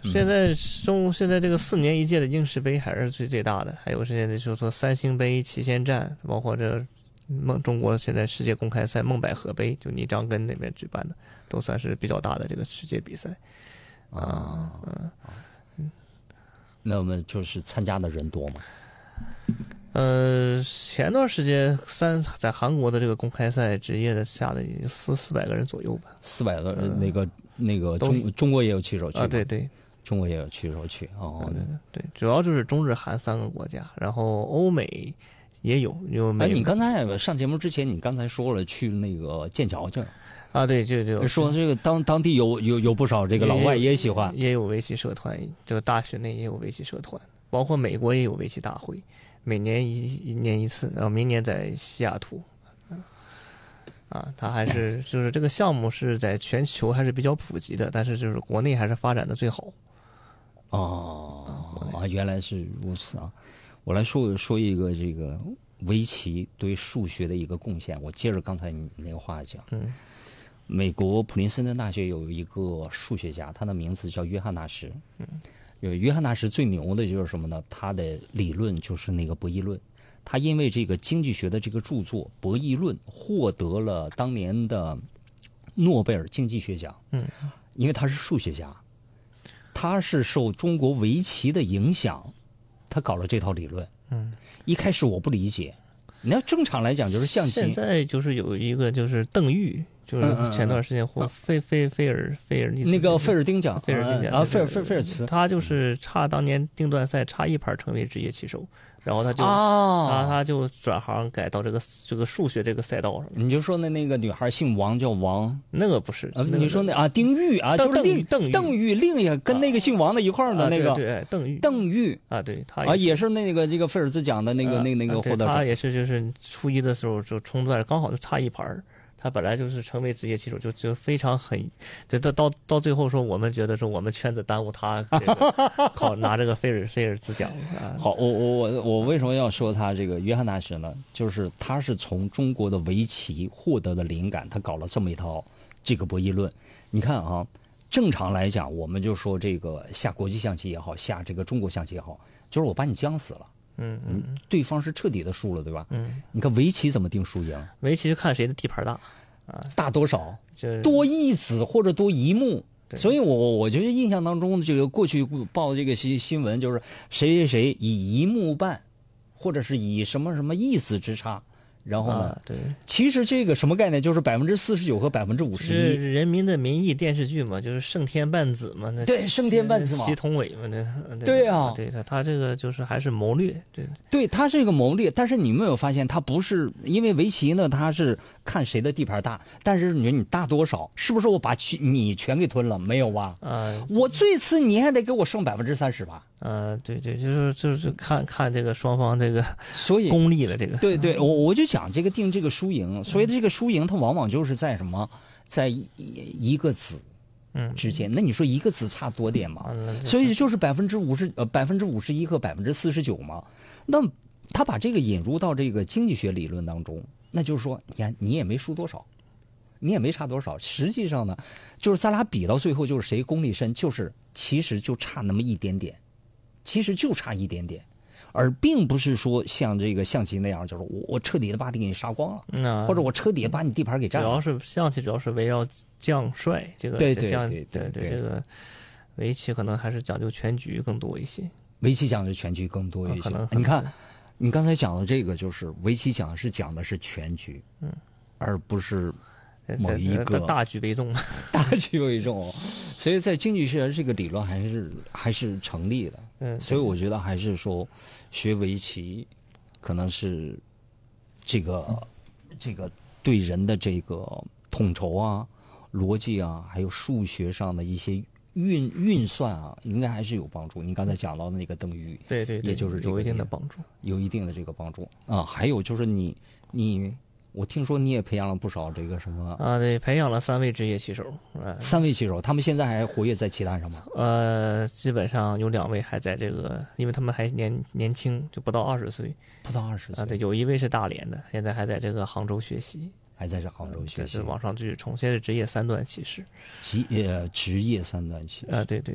现在这个4年一届的英式杯还是最大的，还有现在就是说三星杯、旗舰战，包括这中国现在世界公开赛孟买河杯，就倪章根那边举办的，都算是比较大的这个世界比赛。 那么就是参加的人多吗？ 前段时间在韩国的这个公开赛职业的下的400个人左右吧。 400个那个中国也有棋手去啊？对， 中国也有棋手去对，主要就是中日韩3个国家，然后欧美也有美。 你刚才上节目之前，你刚才说了去那个剑桥去啊？对，就说这个当地有不少这个老外也喜欢， 也有围棋社团，这个大学内也有围棋社团，包括美国也有围棋大会。每年一年一次，然后明年在西雅图，它还是就是这个项目是在全球还是比较普及的，但是就是国内还是发展的最好。 原来是如此啊！我来说一个这个围棋对数学的一个贡献。我接着刚才你那个话讲，美国普林斯顿大学有一个数学家，他的名字叫约翰纳什。约翰纳什最牛的就是什么呢？他的理论就是那个博弈论。他因为这个经济学的这个著作《博弈论》获得了当年的诺贝尔经济学奖。因为他是数学家，他是受中国围棋的影响，他搞了这套理论。一开始我不理解，你要正常来讲就是象棋。 现在就是有一个就是邓玉。就是前段时间获菲尔那个费尔丁奖， 菲尔茨， 他就是差当年定段赛差1盘成为职业棋手，然后他就转行改到这个数学这个赛道上。 你就说那个女孩姓王，叫王， 那个不是？ 你说丁玉啊，就是邓玉，另一个跟那个姓王的一块儿的那个， 对，邓玉啊，对他也是那个这个菲尔兹奖的那个获得者。 他也是就是初一的时候就冲段，刚好就差1盘。他本来就是成为职业棋手，就非常就到最后说，我们觉得说我们圈子耽误他拿这个菲尔兹奖。 好，我为什么要说他这个约翰纳什呢？就是他是从中国的围棋获得的灵感，他搞了这么一套这个博弈论。你看啊，正常来讲，我们就说这个下国际象棋也好，下这个中国象棋也好，就是我把你僵死了。对方是彻底的输了，对吧？你看围棋怎么定输赢？ 围棋就看谁的地盘大， 大多少，多一子或者多一目。所以我觉得印象当中这个过去报这个新闻就是谁以一目半，或者是以什么一子之差。然后呢？ 对， 其实这个什么概念？就是49%和51%。 是人民的名义电视剧嘛，就是胜天半子嘛。 对，胜天半子嘛， 齐同伟嘛， 对啊， 对他这个就是还是谋略， 对，他是一个谋略。但是你没有发现，他不是因为围棋呢，他是看谁的地盘大。但是你大多少，是不是我把你全给吞了？没有吧？我最次你还得给我胜30%吧？ 对，就是看这个双方这个所以功力了，这个对，我就讲这个定这个输赢，所以这个输赢它往往就是在什么，在一个子之间。那你说一个子差多点嘛？所以就是51%和49%嘛。那他把这个引入到这个经济学理论当中，那就是说，你也没输多少，你也没差多少。实际上呢，就是咱俩比到最后，就是谁功力深，就是其实就差那么一点点。其实就差一点点，而并不是说像这个象棋那样，就是我彻底的把你给你杀光了，或者我彻底的把你地盘给占了。 象棋主要是围绕将帅，这个对， 这个围棋可能还是讲究全局更多一些。 围棋讲究全局更多一些。你看，你刚才讲的这个，就是围棋讲的是全局，而不是某一个大局为重， 大局为重。所以在经济学这个理论还是成立的。所以我觉得还是说学围棋可能是这个对人的这个统筹啊、逻辑啊，还有数学上的一些运算啊，应该还是有帮助。你刚才讲到的那个邓玉， 对， 也就是有一定的帮助， 有一定的这个帮助啊。还有就是你。我听说你也培养了不少这个什么对，培养了3位职业棋手 ，3位棋手，他们现在还活跃在棋坛上吗？ 基本上有2位还在这个，因为他们还年轻，就不到20岁， 不到20岁对，有1位是大连的，现在还在这个杭州学习， 还在这杭州学习， 往上继续冲，现在是职业3段棋士， 职业3段棋士， 对。